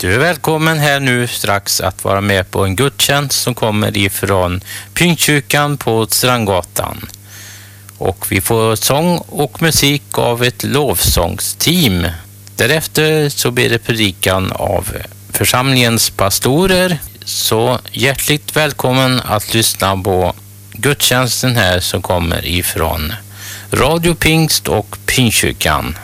Du är välkommen här nu strax att vara med på en gudstjänst som kommer ifrån Pingstkyrkan på Strandgatan. Och vi får sång och musik av ett lovsångsteam. Därefter så blir det predikan av församlingens pastorer. Så hjärtligt välkommen att lyssna på gudstjänsten här som kommer ifrån Radio Pingst och Pingstkyrkan.